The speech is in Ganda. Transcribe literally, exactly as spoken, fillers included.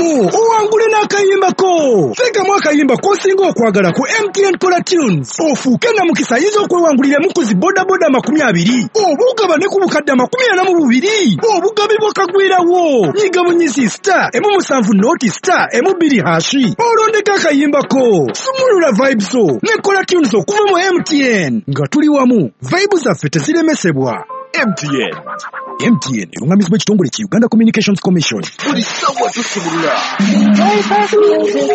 tuliwamu owangule n'akayimbako. Teekamu akayimba k'osinga okwagala ku M T N Color Tunes ofuuke na mukisa ayinza okwewanguliramu ku zi bodaboda makumi abiri oba ogabane ku bukadde makumi ana mu bubiri obugabibwa kagwirawo. Nyiga munyisi star emu musanvu noti star emu bbiri hashi olondeka akayimbako. Sumulula vibes zo ne Color Tunes okuva mu M T N nga tuli wamu. Vibes zaffe teziremesebwa. M T N. M T N erungamizibwa ekitongole ki Uganda Communications Commission. Buli sawa tusumulula.